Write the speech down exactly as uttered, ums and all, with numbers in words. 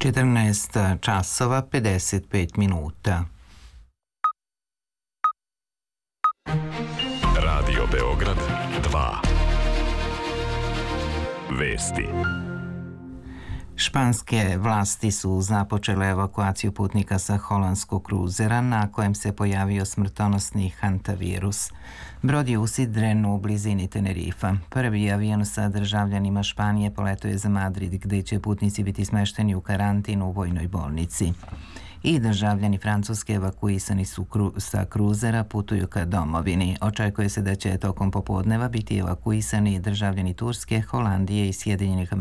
četrnaest časova pedeset pet minuta. Radio Beograd dva. Vesti. Španske vlasti su započele evakuaciju putnika sa holandskog kruzera na kojem se pojavio smrtonosni hantavirus. Brod je usidren u blizini Tenerifa. Prvi avion sa državljanima Španije poletuje za Madrid, gde će putnici biti smešteni u karantinu u vojnoj bolnici. I državljani Francuske evakuisani su kru, sa kruzera putuju ka domovini. Očekuje se da će tokom popodneva biti evakuisani državljani Turske, Holandije i Sjedinjenih Američkih